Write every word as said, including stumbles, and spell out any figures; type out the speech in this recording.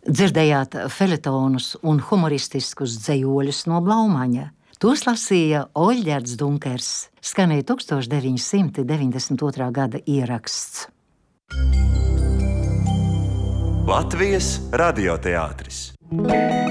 Dzirdējāt feletonus un humoristiskus dzejoļus no Blaumaņa. Tos lasīja Oļģerts Dunkers. Skanēja tūkstoš deviņi simti deviņdesmit otrā gada ieraksts. Latvijas radioteātris.